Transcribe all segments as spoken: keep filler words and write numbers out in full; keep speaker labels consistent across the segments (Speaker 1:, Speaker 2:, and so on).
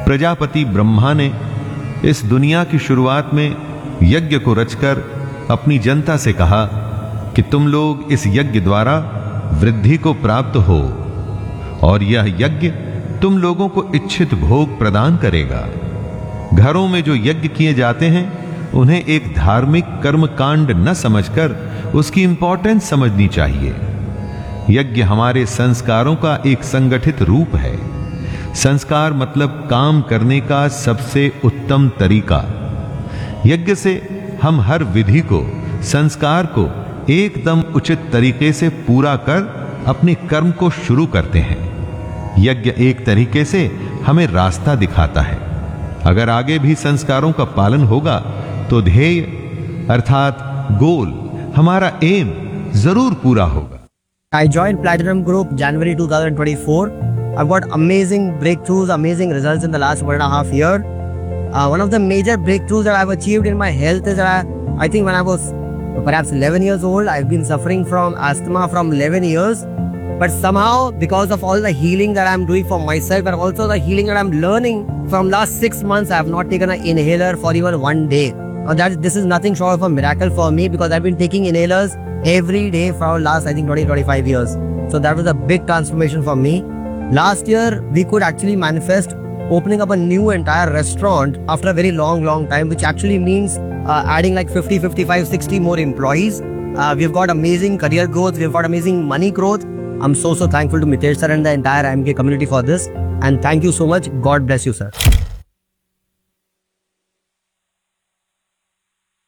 Speaker 1: प्रजापति ब्रह्मा ने इस दुनिया की शुरुआत में यज्ञ को रचकर अपनी जनता से कहा कि तुम लोग इस यज्ञ द्वारा वृद्धि को प्राप्त हो और यह यज्ञ तुम लोगों को इच्छित भोग प्रदान करेगा। घरों में जो यज्ञ किए जाते हैं उन्हें एक धार्मिक कर्म कांड न समझकर उसकी इंपॉर्टेंस समझनी चाहिए। यज्ञ हमारे संस्कारों का एक संगठित रूप है। संस्कार मतलब काम करने का सबसे उत्तम तरीका। यज्ञ से हम हर विधि को, संस्कार को एकदम उचित तरीके से पूरा कर अपने कर्म को शुरू करते हैं। यज्ञ एक तरीके से हमें रास्ता दिखाता है। अगर आगे भी संस्कारों का पालन होगा तो ध्येय अर्थात गोल, हमारा एम जरूर पूरा होगा।
Speaker 2: I joined Platinum Group January twenty twenty-four. I've got amazing breakthroughs, amazing results in the last one and a half year. Uh, one of the major breakthroughs that I've achieved in my health is that I, I think when I was perhaps eleven years old, I've been suffering from asthma from eleven years. But somehow, because of all the healing that I'm doing for myself and also the healing that I'm learning from last six months, I have not taken an inhaler for even one day. Now that this is nothing short of a miracle for me because I've been taking inhalers every day for last I think twenty to twenty-five years. So that was a big transformation for me. Last year, we could actually manifest opening up a new entire restaurant after a very long, long time, which actually means uh, adding like fifty, fifty-five, sixty more employees. Uh, we've got amazing career growth. We've got amazing money growth. I'm so, so thankful to Mitesh sir and the entire I M K community for this. And thank you so much. God bless you, sir.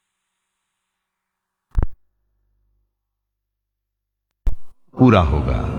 Speaker 1: पूरा होगा।